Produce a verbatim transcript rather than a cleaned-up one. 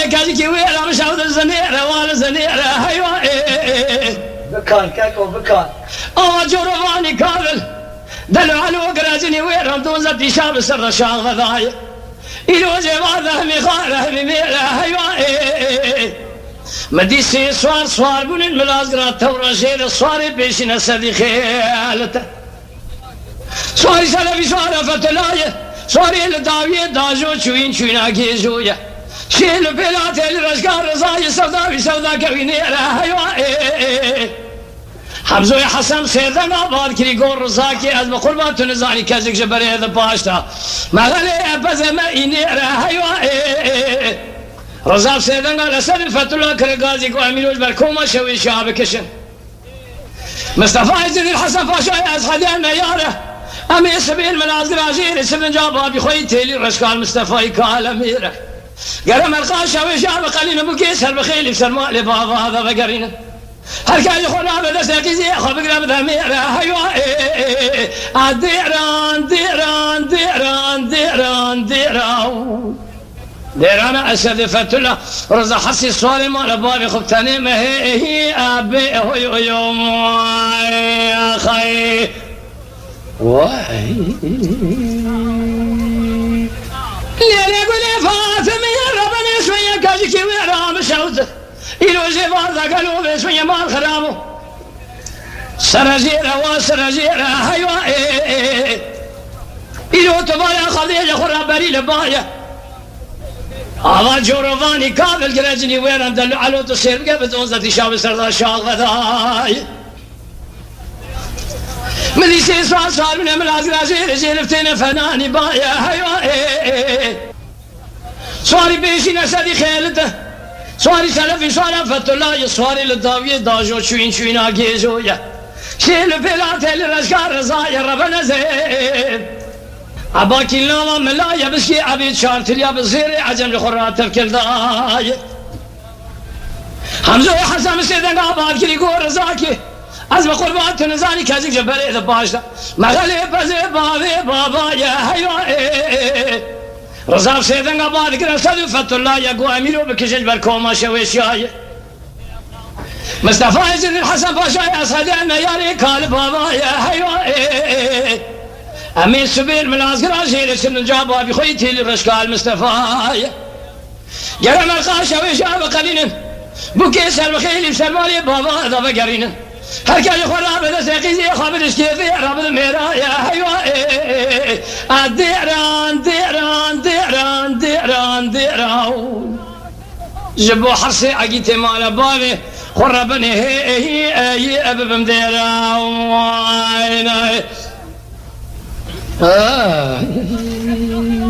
كاجي كي ويرا مش عاود الزنيرة ولا زنيرة هيوا بكان كاكو بكان اه جرفاني كامل دلو على وقراجني ويرا دوزة دي شاب سر شاغ غذايا إلو جبادة مخارة مميرة هيوا مدي سي سوار سوار بون الملازقرة تورا شير الصواري بيشنا سدي خيالته سواري سلفي سوارة فتلاية سواري لداوية داجو شوين شوينا كيزوية شيل بلاتي لرشقار رزاي سوداوي سودا كوينيرة هيوا حمزو يا حسن سيدنا بعد كري قول رزاكي أزم قربات نزاني كازك جبري هذا باشتا ما غلي بزم إنيرة هيوا رزاق سيدنا لسن فتلا كرقازي وأمينوش بركوما شوي شعب كشن مصطفى عزيز الحسن فاشاي أزخدين مياره أمي سبيل من عزيز راجير سبن جابها بخوي تيلي رشقال مصطفى يكال أميره قرم القاشة وشعب قليل بكيس هالبخيل بسرماء لبابا هذا بقرينا هل كان يقول هذا ساقيزي أخو بقرب ذميرة هيوا ديران ديران ديران ديران ديران ديران أسد فتلة رزا حسي الصوالي مال بابي خبتاني ما هي هي أبي هو يوم يا خي واي ليلي قولي فاطمي ربني شوية كاجي كي ويرا مشاوته إلو جيفار ذا قالوا بشوية مال خرامو سرجيرة وسرجيرة هيوا إلو تبايا خليجة خرا بري لبايا هذا جورفاني كابل قرجني وين اندلو علو تصير قبل تونزتي شاب سردا شاغ غداي ملي سي سوال سوال من ملاز رازير جيرفتين فناني بايا هيوا سواري بيشي نسدي خيلته سواري سلفي سوارا فتلا سواري للداوية داجو شوين شوين اجيزويا شيل بلاتي لرشقار رزايا ربنا زين عباكي لنا ملايا بسكي عبيد شارتليا بزيري عجم لخرات تفكر داي حمزو حسن سيدنا عباد كلي قول رزاكي عزم قربات نزاني كازك جبالي إذا باشتا مغالي بزي بابي بابا يا هيوا رزاق سيدنا عباد كنا سدو فتو الله يقو أمينو بكشج بركوما شويش ياي مصطفى عزيز الحسن باشا أصدقنا ياري قال بابا يا هيوا أمين سبيل من أصغر أجيل سن جابها بخويتي للرشقال مصطفى جرم القاشة وشاب قليلا بكيس البخيل بسلمالي بابا هذا بقرينا هركا يخور رابد سيقيزي خابد اشكيفي رابد ميرا يا هيوا ديران ديران ديران ديران ديران جبو حرسي عقيتي مال بابي خربني هي هي هي أبب مديران آه